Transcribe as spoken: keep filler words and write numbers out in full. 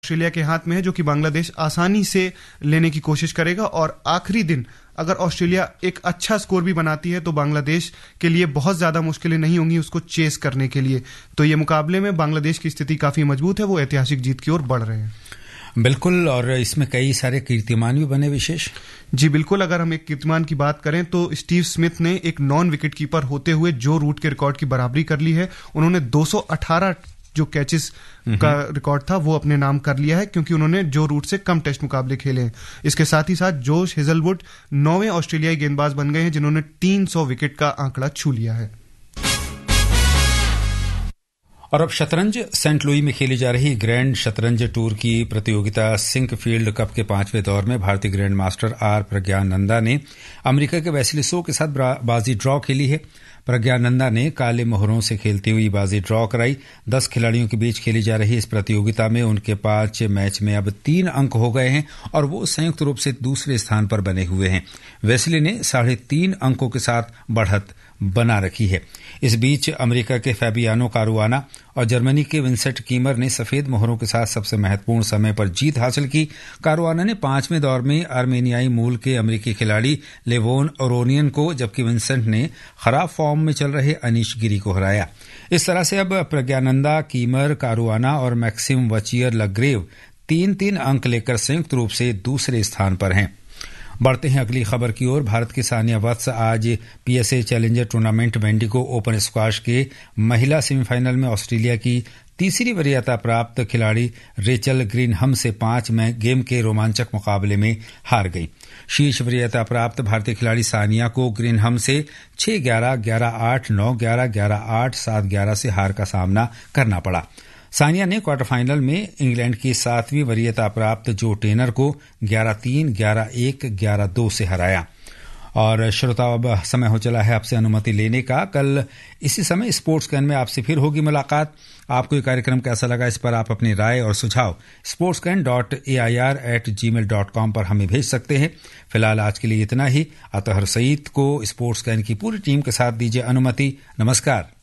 Australia के हाथ में है, जो कि बांग्लादेश आसानी से लेने की कोशिश करेगा। और आखिरी दिन अगर ऑस्ट्रेलिया एक अच्छा स्कोर भी बनाती है तो बांग्लादेश के लिए बहुत ज्यादा मुश्किलें नहीं होंगी उसको चेस करने के लिए। तो ये मुकाबले में बांग्लादेश की स्थिति काफी मजबूत है, वो ऐतिहासिक जीत की ओर बढ़ रहे हैं। बिल्कुल, और इसमें कई सारे कीर्तिमान भी बने विशेष। जी बिल्कुल, अगर हम एक कीर्तिमान की बात करें तो स्टीव स्मिथ ने एक नॉन विकेट कीपर होते हुए जो रूट के रिकॉर्ड की बराबरी कर ली है। उन्होंने दो सौ अठारह जो कैचेस का रिकॉर्ड था वो अपने नाम कर लिया है, क्योंकि उन्होंने जो रूट से कम टेस्ट मुकाबले खेले हैं। इसके साथ ही साथ जोश हेजलवुड नौवें ऑस्ट्रेलियाई गेंदबाज बन गए हैं जिन्होंने तीन सौ विकेट का आंकड़ा छू लिया है। और अब शतरंज। सेंट लुई में खेली जा रही ग्रैंड शतरंज टूर की प्रतियोगिता सिंकफील्ड कप के पांचवें दौर में भारतीय ग्रैंड मास्टर आर प्रज्ञानंदा ने अमेरिका के वेस्ली सो के साथ बाजी ड्रॉ खेली है। प्रज्ञानंदा ने काले मोहरों से खेलती हुई बाजी ड्रॉ कराई। दस खिलाड़ियों के बीच खेली जा रही इस प्रतियोगिता में उनके पांच मैच में अब तीन अंक हो गए हैं और वो संयुक्त रूप से दूसरे स्थान पर बने हुए हैं। वेस्ली ने साढ़े तीन अंकों के साथ बढ़त बना रखी है। इस बीच अमेरिका के फैबियानो कारुआना और जर्मनी के विंसेंट कीमर ने सफेद मोहरों के साथ सबसे महत्वपूर्ण समय पर जीत हासिल की। कारुआना ने पांचवें दौर में आर्मेनियाई मूल के अमेरिकी खिलाड़ी लेवोन ओरोनियन को, जबकि विंसेंट ने खराब फॉर्म में चल रहे अनीश गिरी को हराया। इस तरह से अब प्रज्ञानंदा, कीमर, कारुआना और मैक्सिम वचियर लग्रेव तीन तीन अंक लेकर संयुक्त रूप से दूसरे स्थान पर हैं। बढ़ते हैं अगली खबर की ओर। भारत की सानिया वत्स आज PSA challenger tournament wendigo open squash के महिला सेमीफाइनल में ऑस्ट्रेलिया की तीसरी वरीयता प्राप्त खिलाड़ी रेचल ग्रीनहम से पांच में गेम के रोमांचक मुकाबले में हार गई। शीर्ष वरीयता प्राप्त भारतीय खिलाड़ी सानिया को ग्रीनहम से छह ग्यारह, ग्यारह आठ, नौ ग्यारह, ग्यारह आठ, सात ग्यारह से हार का सामना करना पड़ा। सानिया ने क्वार्टर फाइनल में इंग्लैंड की सातवीं वरीयता प्राप्त जो टेनर को ग्यारह तीन, ग्यारह एक, ग्यारह दो से हराया। और श्रोताओं, अब समय हो चला है आपसे अनुमति लेने का। कल इसी समय स्पोर्ट्स कैन में आपसे फिर होगी मुलाकात। आपको ये कार्यक्रम कैसा लगा, इस पर आप अपनी राय और सुझाव sports can dot A I R eight ji mail dot com पर हमें भेज सकते हैं। फिलहाल आज के लिए इतना ही। अतहर सईद को स्पोर्ट्स कैन की पूरी टीम के साथ दीजिए अनुमति। नमस्कार।